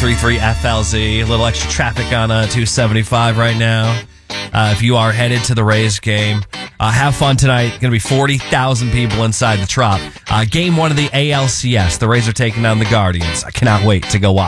103.3 FLZ. A little extra traffic on 275 right now. If you are headed to the Rays game, have fun tonight. Going to be 40,000 people inside the Trop. Game 1 of the ALCS. The Rays are taking down the Guardians. I cannot wait to go watch.